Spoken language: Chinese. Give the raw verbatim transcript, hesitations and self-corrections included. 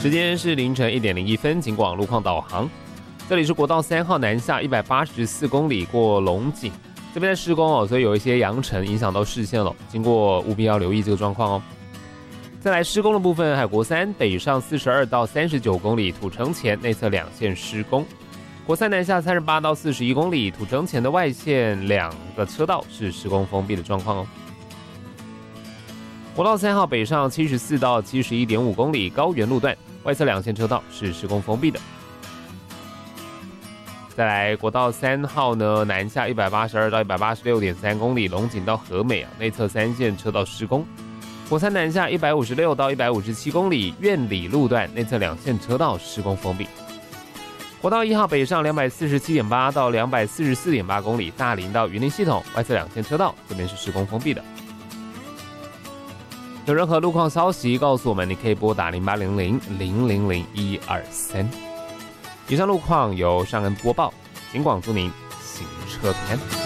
时间是凌晨一点零一分，警广路况导航。这里是国道三号南下一百八十四公里过龙井，这边在施工哦，所以有一些扬尘影响到视线了，经过务必要留意这个状况哦。再来施工的部分，海国三北上四十二到三十九公里，土城前内侧两线施工；国三南下三十八到四十一公里，土城前的外线两个车道是施工封闭的状况哦。国道三号北上七十四到七十一点五公里，高原路段外侧两线车道是施工封闭的。再来国道三号呢，南下一百八十二到一百八十六点三公里，龙井到和美啊，内侧三线车道施工。国三南下一百五十六到一百五十七公里，苑里路段内侧两线车道施工封闭。国道一号北上两百四十七点八到两百四十四点八公里，大林到云林系统外侧两线车道这边是施工封闭的。有任何路况消息告诉我们，你可以拨打零八零零零零零一二三。以上路况由尚恩播报，警广祝您行车平安。